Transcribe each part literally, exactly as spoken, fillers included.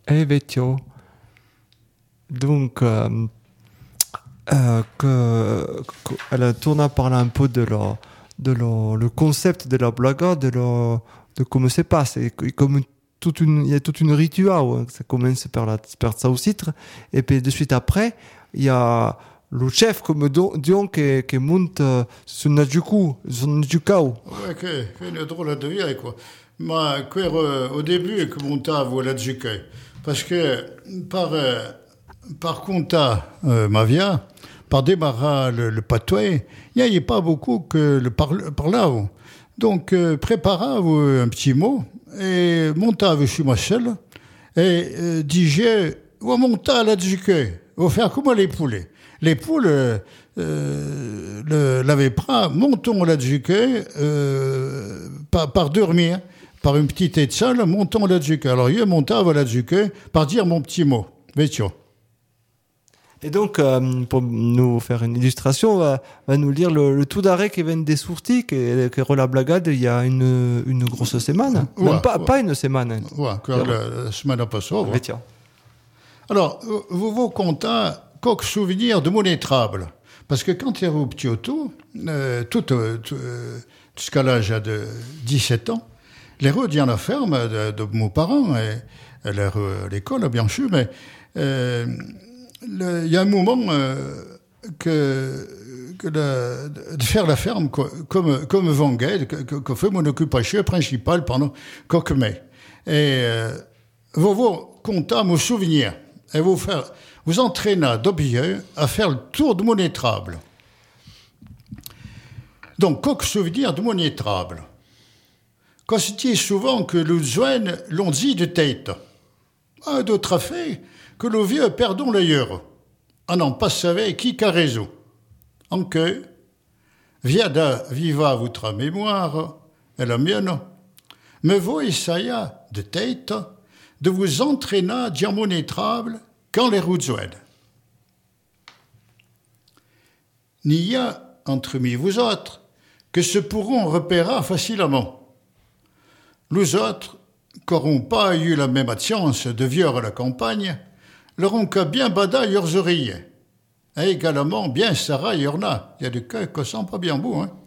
Eh vecchio. Donc, euh, euh, que, que, elle tourne à parler un peu de, la, de la, le concept de la blaga, de, la, de comment ça passe. Et, et comme toute une, il y a toute une rituel. Hein. Ça commence par la par saucitre. Et puis de suite après, il y a le chef comme Dion qui, qui monte euh, sur Najuku, sur Najukao. Ouais, que, que une drôle de vie, quoi. Ma, que, euh, au début, que monta à la Najukai. Parce que, par, euh, par compta, euh, ma via, par démarrer le, le patois, il n'y avait pas beaucoup que le par, par là. Donc, euh, préparez un petit mot, et monta chez moi seul, et euh, disait, ou monta à la Najukai, ou faire comme les poulets. Les poules euh, euh, l'avaient pris, montons là-dessus, euh, par, par dormir, par une petite étiole, montons là-dessus. Alors, il montava là-dessus, par dire mon petit mot. Vecchio. Et donc, euh, pour nous faire une illustration, on va, va nous lire le, le tout d'arrêt qui vient des sourtis, qui est la blagade il y a une, une grosse semaine. Ouais, Même pas, ouais. pas une semaine. Ouais, car la, la semaine passée. Ouais. Vecchio. Alors, vous vous comptez quelques souvenirs de mon étrable. Parce que quand il y avait au petit auto, euh, tout, euh, tout, euh, jusqu'à l'âge de dix-sept ans, les rues dans la ferme de, de mes parents, et, et les rues à l'école, bien sûr, mais euh, le, il y a un moment euh, que, que de, de faire la ferme comme, comme Vanguet, que, que, que fait mon occupation principale pendant quelques mai. Et euh, vous vous comptez mes souvenirs, et vous faire... vous entraîna d'objet à faire le tour de mon étrable. Donc, quelques souvenirs de mon étrable. Constitue souvent que le joint l'on dit de tête. Un d'autres fait que le vieux perdons l'ailleurs, en n'en pas savait qui qu'a raison. En que, viada viva votre mémoire, et la mienne, me vaut essaya de tête de vous entraîner dans mon étrable quand les routes joignent. N'y y a, entre mi vous autres, que se pourront repérer facilement. Les autres, qu'auront pas eu la même chance de vivre à la campagne, l'auront qu'à bien bada leurs oreillers. Et également, bien Sarah, il y en a. Il y a des cas qui sont pas bien beaux, hein.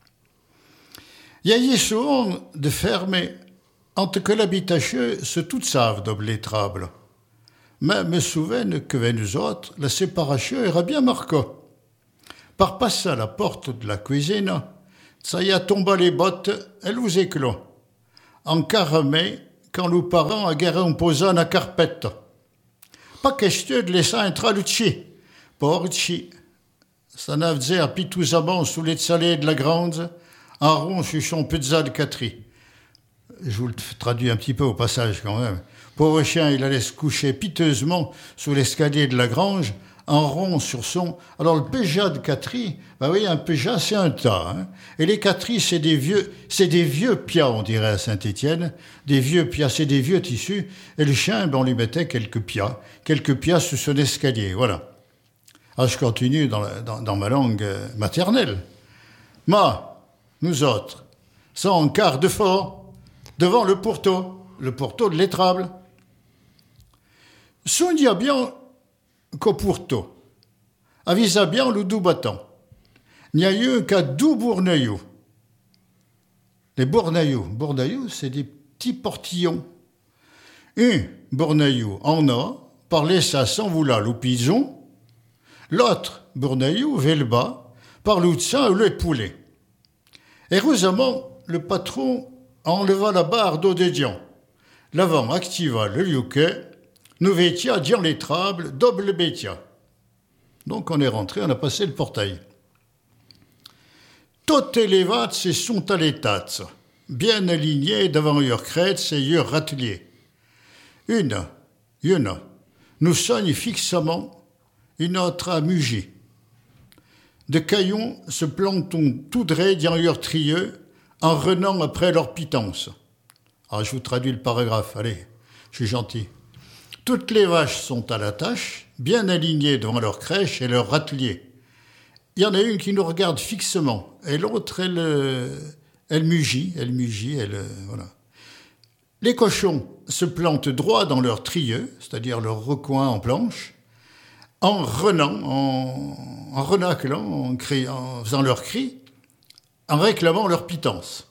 Il y a souvent de fermer, entre que l'habitation se toute savent de l'étrable. Mais me souviens que nous autres, la séparation era bien marquée. Par passer à la porte de la cuisine, ça y a tombé les bottes, elle vous éclot. En caramé, quand nos parents avaient posé la carpette. Pas question de laisser entrer le chi. Pas chi. Ça n'a fait à pitousament sous les salés de la grande, en rond sur son pizza de catri. Je vous le traduis un petit peu au passage quand même. Pauvre chien, il allait se coucher piteusement sous l'escalier de la grange, en rond sur son... Alors le péja de Catry, bah oui, un péja, c'est un tas. Hein. Et les Catry, c'est des vieux, c'est des vieux pias, on dirait à Saint-Étienne. Des vieux pias, c'est des vieux tissus. Et le chien, ben, on lui mettait quelques pias, quelques pias sous son escalier, voilà. Alors je continue dans, la, dans, dans ma langue maternelle. Ma, nous autres, sans en quart de fort, devant le pourtour, le pourtour de l'étrable. Sonia bien qu'au pourtour, avisa bien le doux battant. N'y a eu qu'à doux bournailloux. Les bournailloux, bournailloux, c'est des petits portillons. Un bournaillou en a, parlait ça sans vouloir le pigeon. L'autre bournaillou, vers le bas, par le ça ou le poulet. Heureusement, le patron enleva la barre d'eau de Dion. L'avant activa le liuquet, nous vétia Dion l'étrable, double bétia. Donc on est rentré, on a passé le portail. Toutes les vattes se sont à l'état, bien alignées devant leurs crêtes et leurs râteliers. Une, une, nous soigne fixement, une autre à mugie. De caillons se plantons tout drais dans leurs trieux, en renant après leur pitance. Ah, je vous traduis le paragraphe, allez, je suis gentil. Toutes les vaches sont à la tâche, bien alignées devant leur crèche et leur râtelier. Il y en a une qui nous regarde fixement, et l'autre, elle, elle mugit, elle mugit, elle, voilà. Les cochons se plantent droit dans leur trieux, c'est-à-dire leur recoin en planche, en renant, en, en renaclant, en, cri, en faisant leur cri, en réclamant leur pitance.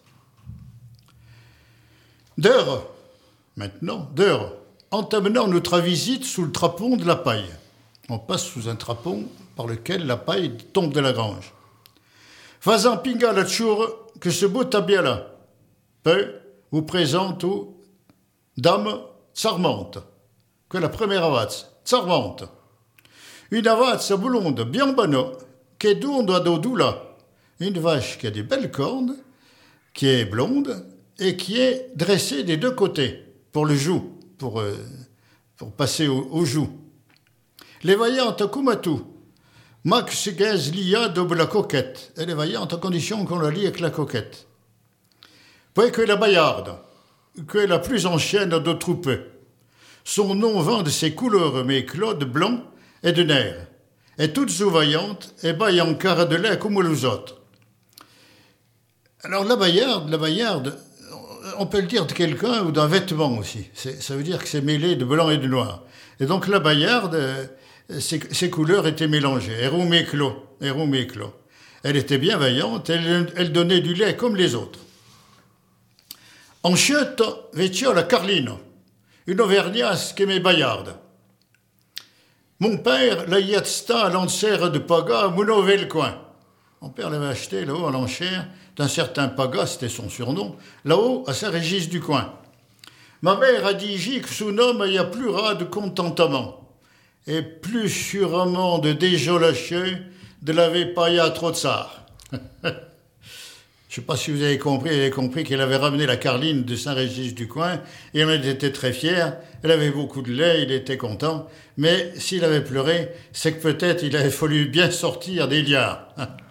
D'heure, maintenant, d'heure, entamenant notre visite sous le trapon de la paille. On passe sous un trapon par lequel la paille tombe de la grange. Faisant pinga la tchour que ce beau tabia là, peu vous présente aux dames charmantes, que la première avance, charmante. Une avance blonde, bien bonne, qui est d'onde à dodoula. Une vache qui a des belles cornes, qui est blonde et qui est dressée des deux côtés pour le joug, pour, euh, pour passer au, au joug. Les vaillantes kumatu, max gaz lia de la coquette. Elle est vaillante à condition qu'on la lie avec la coquette. Puis que la baillarde, que la plus ancienne de troupes. Son nom vend de ses couleurs, mais Claude blanc et de nerfs. Et toutes vaillantes et baille en quart de lait comme les autres. Alors la baillarde, la baillarde, on peut le dire de quelqu'un ou d'un vêtement aussi. C'est, ça veut dire que c'est mêlé de blanc et de noir. Et donc la baillarde, euh, ses, ses couleurs étaient mélangées. Héroméclo, héroméclo. Elle était bien vaillante, elle, elle donnait du lait comme les autres. En chute, vêtia la Carline, une auvergnase qui aimait baillarde. Mon père, la yatsta à l'enchère de Paga, à Mounovel coin. Mon père l'avait acheté là-haut à l'enchère d'un certain Paga, c'était son surnom, là-haut à Saint-Régis du coin. Ma mère a dit que son homme y a plus ras de contentement et plus sûrement de déjolacheux de l'avait pas y à trop de tsar. Je ne sais pas si vous avez compris, elle avait compris qu'elle avait ramené la Carline de Saint-Régis du coin et elle était très fière. Elle avait beaucoup de lait, il était content. Mais s'il avait pleuré, c'est que peut-être il avait fallu bien sortir des liards.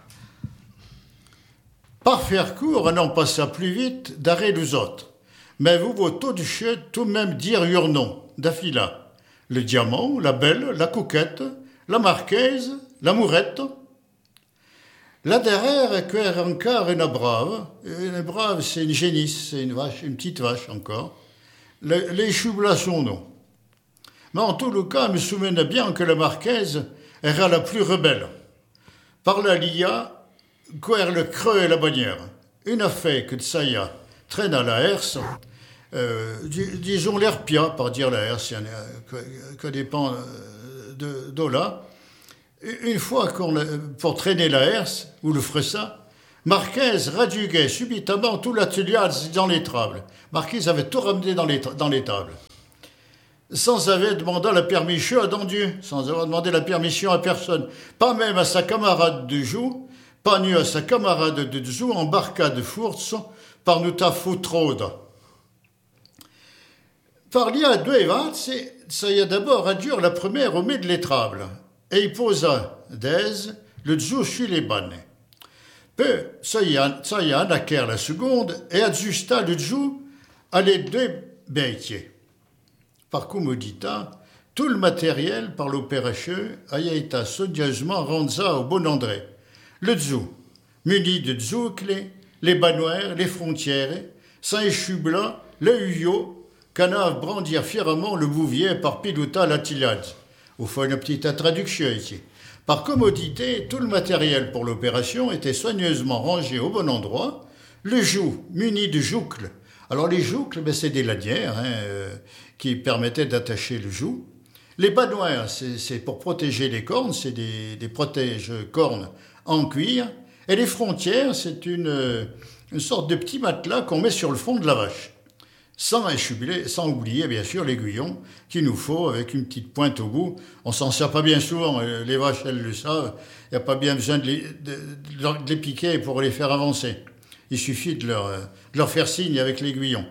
Par faire court, on en passa plus vite d'arrêt les autres. Mais vous vaut tout du chute tout de même dire leur nom, d'affila. Le diamant, la belle, la coquette, la marquise, la mourette. Là derrière, qu'est encore une brave. Une brave, c'est une génisse, c'est une vache, une petite vache encore. Le, les choublas sont non. Mais en tout le cas, je me souviens bien que la marquise era la plus rebelle. Par la lia, qu'est le creux et la bannière. Une affaire que de ça y a, traîne à la herse, euh, disons l'air pia, par dire la herse, que, que dépend de, de là. Une fois qu'on pour traîner la herse, ou le fressa, Marquise raduguait subitement tout l'atelier dans l'étable. Marquise avait tout ramené dans les, dans l'étable. Sans avoir demandé la permission à Dieu, sans avoir demandé la permission à personne, pas même à sa camarade de joue, pas nu à sa camarade de joue, embarca de fource par nous ta foutraude. Par l'y a deux évates, ça y a d'abord à dur la première au milieu de l'étable. Et il posa d'aise le dessous sur les bannes. Peu, ça y a, ça y a un acquert la seconde et adjusta le dessous à les deux bêtiers. Par commodité, tout le matériel par l'opération a été soigneusement rendu au bon André. Le dessous, muni de dessoucles, les bannières, les frontières, sans échubla, le huyot, canave brandir fièrement le bouvier par pilota la tilade. Vous faites une petite traduction ici. Par commodité, tout le matériel pour l'opération était soigneusement rangé au bon endroit. Le joug, muni de joucles. Alors les joucles, ben, c'est des lanières hein, euh, qui permettaient d'attacher le joug. Les bannières, c'est, c'est pour protéger les cornes, c'est des, des protège-cornes en cuir. Et les frontières, c'est une, une sorte de petit matelas qu'on met sur le fond de la vache. Sans, échubler, sans oublier, bien sûr, l'aiguillon qu'il nous faut avec une petite pointe au bout. On s'en sert pas bien souvent, les vaches, elles le savent. Il n'y a pas bien besoin de les, de, de les piquer pour les faire avancer. Il suffit de leur, de leur faire signe avec l'aiguillon.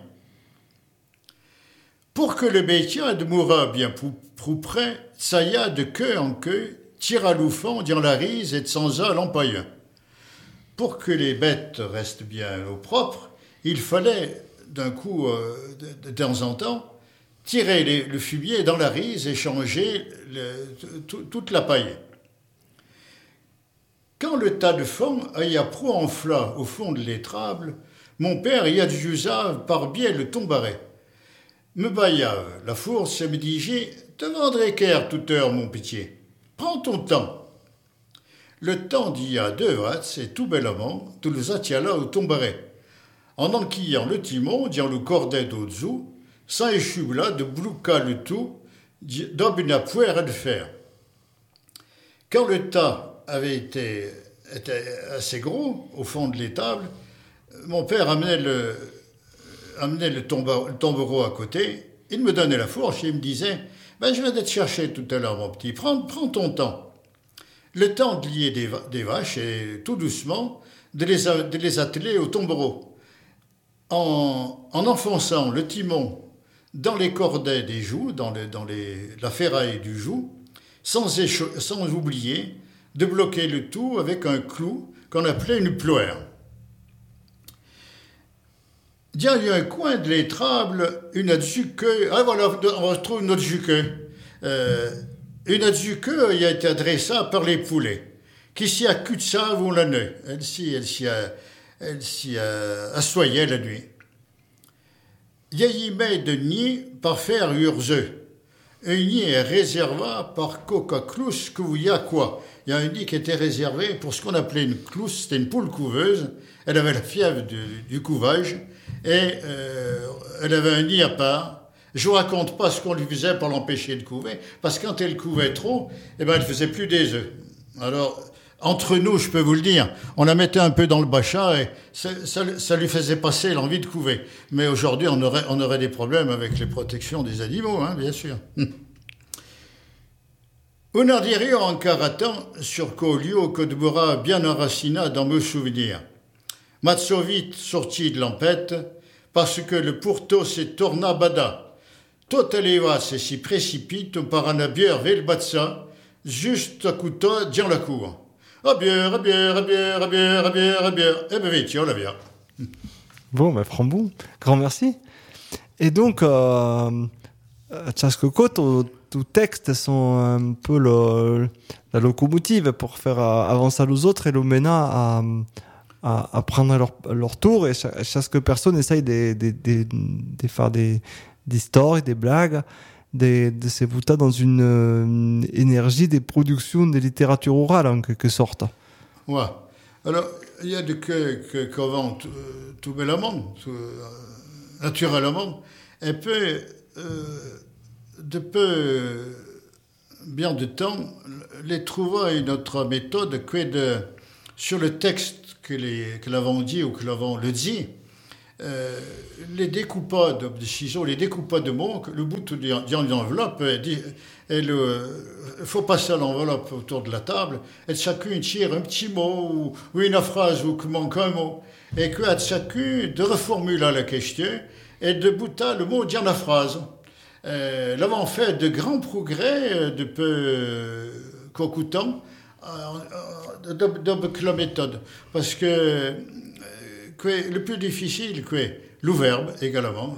Pour que le bétier de mourra bien plus près, ça y a de queue en queue, tire à l'oufant, dans la rise et de sans à l'empailleur. Pour que les bêtes restent bien au propre, il fallait d'un coup, euh, de, de temps en temps, tirer les, le fumier dans la rise et changer le, tout, toute la paille. Quand le tas de fond y a pro enfla au fond de l'étrable, mon père y adjusa par biais le tombaret. Me baillave la fourche et me dit te vendrai qu'air toute heure, mon pitié. Prends ton temps. Le temps d'il y a deux vats, et tout bellement, tout le zatiala ou tomberait. En enquillant le timon, diant le cordet d'au-dessous, sans échubla de blouca le tout, d'ob une poire de fer. Quand le tas avait été, était assez gros, au fond de l'étable, mon père amenait le, amenait le, tombeau, le tombereau à côté, il me donnait la fourche et il me disait ben, « Je vais te chercher tout à l'heure, mon petit, prends, prends ton temps. » Le temps de lier des, va- des vaches et, tout doucement, de les, a- de les atteler au tombereau. En, en enfonçant le timon dans les cordets des jougs, dans, les, dans les, la ferraille du joug, sans, écho- sans oublier de bloquer le tout avec un clou qu'on appelait une ploire. Il y a un coin de l'étrable, une adzuque. Ah voilà, on retrouve notre zuque. Euh, une adzuque, il a été adressée par les poulets, qui s'y accute ça avant la nuit. Elle s'y, elle s'y, elle s'y assoyait la nuit. Il y met de nid par faire urs. Un nid est réservé par coca clous que vous y a quoi. Il y a un nid qui était réservé pour ce qu'on appelait une clousse, c'était une poule couveuse. Elle avait la fièvre du, du couvage et euh, elle avait un nid à part. Je vous raconte pas ce qu'on lui faisait pour l'empêcher de couver, parce que quand elle couvait trop, eh ben elle faisait plus des œufs. Alors, entre nous, je peux vous le dire, on la mettait un peu dans le bachat et ça, ça, ça lui faisait passer l'envie de couver. Mais aujourd'hui, on aurait, on aurait des problèmes avec les protections des animaux, hein, bien sûr. On en dirait encore à temps sur Colio que de Bora bien enracina dans mes souvenirs. Matsovit sorti de l'empête parce que le pourto s'est tourna bada. Tout alleva se s'y précipite par un bière vel batsa, juste à couteau dans la cour. Ah bière, ah bière, ah bière, ah bière, ah bière, ah bière. Eh ben vite, on la bière. Bon, ben, Frambou, grand merci. Et donc, euh, Tchaskoko, ton, ton texte sont un peu le, la locomotive pour faire euh, avancer les autres et le mena à, à, à prendre leur, leur tour. Et chaque, chaque personne essaye de, de, de, de faire des, des histoires, des blagues, de, de se bouter dans une, une énergie de production de littérature orale, en quelque sorte. Ouais. Alors, il y a de que, que, qu'avant tout, tout bellement, tout, euh, naturellement, un peu, euh, de peu, bien de temps, les trouvailles notre méthode que de, sur le texte que, les, que l'avons dit ou que l'avons le dit, euh, les découpades de ciseaux, les découpades de mots, le bout de l'enveloppe, il faut passer à l'enveloppe autour de la table, et chacun tire un petit mot ou, ou une phrase ou qu'il manque un mot, et que à chacun de reformuler la question et de bouter le mot dans la phrase. Euh, l'avons fait de grands progrès de peu qu'au-coutant de, de, de la méthode, parce que que le plus difficile, que le verbe également.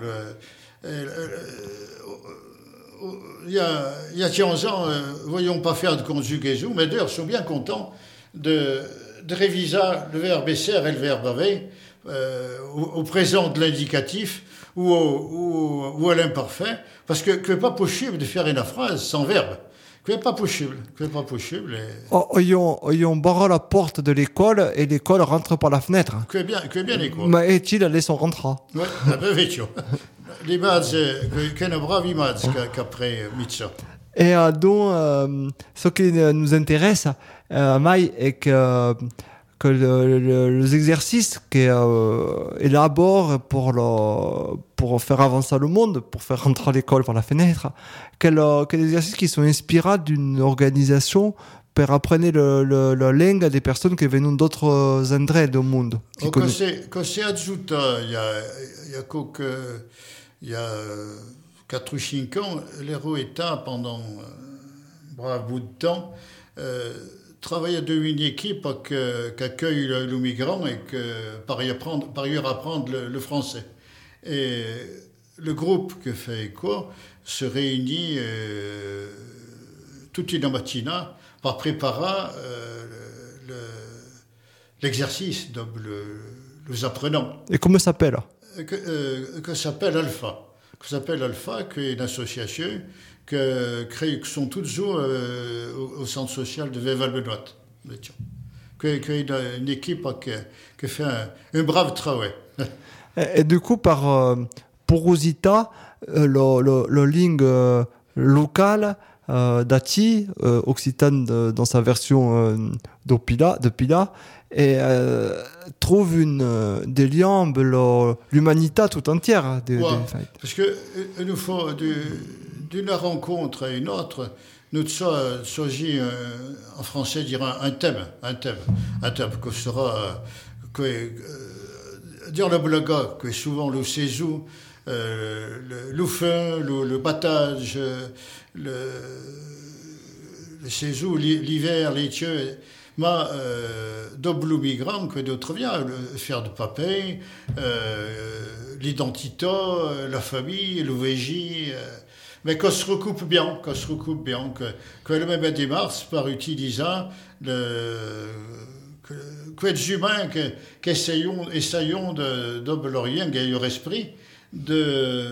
Il y a, il y a quinze ans, euh, voyons pas faire de conjugaison, mais d'ailleurs, je suis bien content de, de réviser le verbe esser et le verbe avait euh, au, au présent de l'indicatif ou, au, ou, ou à l'imparfait, parce que ce n'est pas possible de faire une phrase sans verbe. Ce n'est pas possible. Ce n'est pas possible. Et... Oh, ils ont barré la porte de l'école et l'école rentre par la fenêtre. Que bien, que bien l'école. Mais est-il allé son rentra? Oui, ben vecchio. L'image, qu'une brave image qu'après Mitsa. Et euh, donc, euh, ce qui nous intéresse, euh, Maï, est que, que le, le, les exercices qu'on euh, élabore pour, le, pour faire avancer le monde, pour faire rentrer l'école par la fenêtre, quels euh, exercices qui sont inspirés d'une organisation pour apprendre le, le, la langue des personnes qui viennent d'autres endroits du monde. Oh, quand c'est adjuta, il y a, il y a quelques, il y a quatre ou cinq ans, l'héros État, pendant un brave bout de temps, euh, travaillait dans une équipe qui accueille le, le migrant et que par y apprendre, par y apprendre le, le français. Et le groupe que fait quoi se réunit euh, toute une matinée pour préparer euh, le, l'exercice de le, les apprenants. Et comment ça s'appelle? Que, euh, que s'appelle Alpha. qui s'appelle Alpha, qui est une association que, qui sont toujours euh, au, au centre social de Veval-Benoît. Qui est une, une équipe qui, qui fait un, un brave travail. Et, et du coup, par euh, porosita, euh, le, le, le ligne euh, locale euh, d'Ati, euh, Occitane de, dans sa version euh, d'Opila, de Pila, et euh, trouve une, euh, des liens de l'humanité tout entière. De, ouais, de... Parce que il nous faut d'une rencontre à une autre, nous sommes choisi euh, en français dire un, un thème, un thème, un thème que sera euh, que euh, dire le blaga que souvent le séjour, euh, le, le fin, le, le battage, le, le séjour, l'hiver, l'étieux. Mais euh, double migrant que d'autres viennent, le faire de papier, euh, l'identité, la famille, le V J, euh, mais qu'on se recoupe bien, qu'on se recoupe bien, que, que le même démarche par utilisant le, que, que les humains, que, qu'essayons, essayons de, d'obéir leur esprit, de,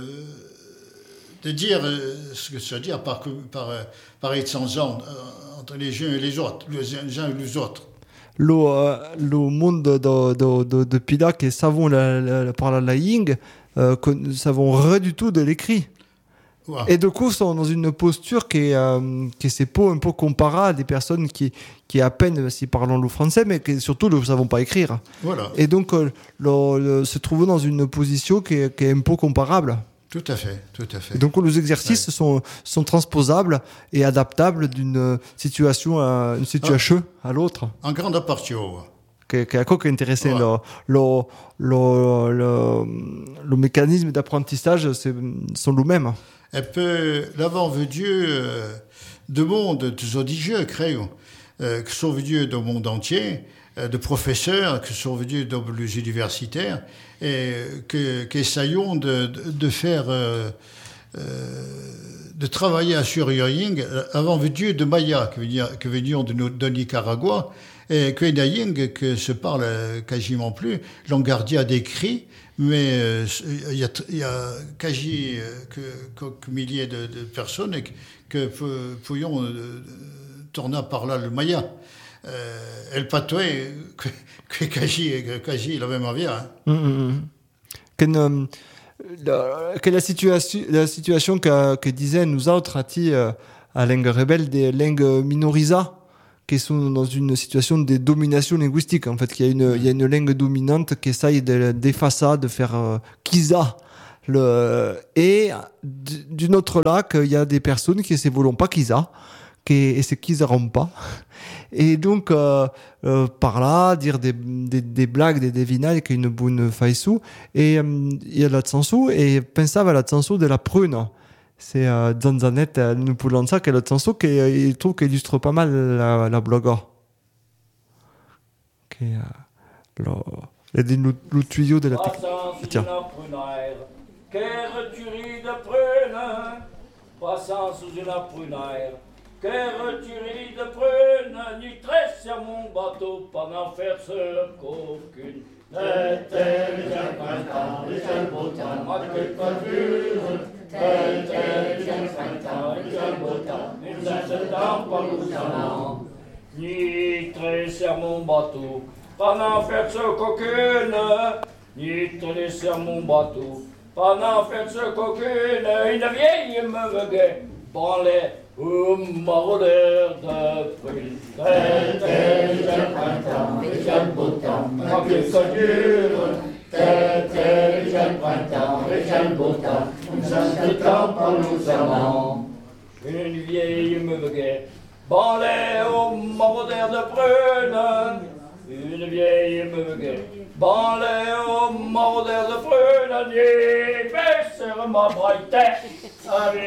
de dire ce que ça veut dire par, par, par être sans genre, entre les uns et les autres, les uns et les autres. Le, euh, le monde de, de, de, de Pila que savons la, la, par la lying, euh, que nous savons rien du tout de l'écrit. Ouais. Et du coup, sont dans une posture qui est, euh, qui c'est pas un peu comparable à des personnes qui, qui à peine si parlent le français, mais qui surtout ne savent pas écrire. Voilà. Et donc, euh, le, le, se trouvent dans une position qui est, qui est un peu comparable. Tout à fait, tout à fait. Et donc les exercices ouais. sont, sont transposables et adaptables d'une situation à une situation ah, à l'autre. En grande partie. Che, che è quello che è interessante, ouais. le, le, le, le mécanisme d'apprentissage c'est, sont les mêmes. Et puis, l'avant vu Dieu euh, de monde, des audieux, créons, euh, qui sont venus du monde entier, euh, de professeurs qui sont venus dans les universitaires, et que, qu'essayons de, de, de faire, euh, euh, de travailler sur Yoying, avant vu Dieu de Maya, qui venions de, de Nicaragua, et que Naying, que se parle quasiment plus, Langardia décrit, mais il y a, y a quasi que, que milliers de, de personnes et que, que pouvions euh, tourner par là le Maya. Euh, el patois, que, que quasi, quasi la même avion. Hein. Mm-hmm. Quelle, euh, la, quelle la situation, la situation que, que disaient nous autres à ti, euh, à langue rebelle, des langues minorisées, qui sont dans une situation de domination linguistique. En fait, il y a une, il y a une langue dominante qui essaye de d'effacer, de faire euh, kisa. Le, et d'une autre là, qu'il y a des personnes qui ne voulont pas kisa, qui et se kisaront pas. Et donc, euh, euh, par là, dire des, des, des blagues, des devinades, qui est une bonne faïsou. Et euh, il y a la tsansou, et pensava la tsansou de la prune. C'est euh, Zanzanet, euh, nous pouvons ça, qui est le tsansou, qui il trouve qu'il illustre pas mal la, la blague. Qui est euh, le, le, le tuyau de la technique. Tiens. Qu'est-tu de prune, passant sous une prunaire. Qu'est-tu de prune, ni tresse sur mon bateau, pas n'en faire ce qu'aucune. L'été, les jeunes printemps, les jeunes beaux temps, ma quelle coiffure. L'été, les jeunes printemps, les jeunes beaux temps, ils s'attendent pas nous amants. Ni tresse sur mon bateau, pas n'en faire ce qu'aucune. Ni tresse sur mon bateau. Pendant faire ce coquine, une vieille me veguait, branlait au maraudeur de prune. C'était le jeune printemps, le jeune beau temps, ma que ça dure. C'était le jeune printemps, le jeune beau temps, nous s'attendons par nous amants. Une vieille me veguait, branlait au maraudeur de prune. Une vieille me veguait, branlait au maraudeur de prune, et baissait ma braille.